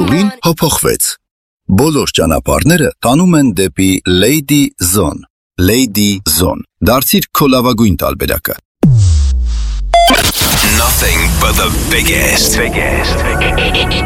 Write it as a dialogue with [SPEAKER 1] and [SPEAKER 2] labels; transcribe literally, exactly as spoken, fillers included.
[SPEAKER 1] Աշուղին հոփոխվեց։ Բոլոր ճանապարհները տանում են դեպի Lady Zone։ Lady Zone։ Դարձիր քո լավագույն տարբերակը։
[SPEAKER 2] Nothing but the biggest. biggest.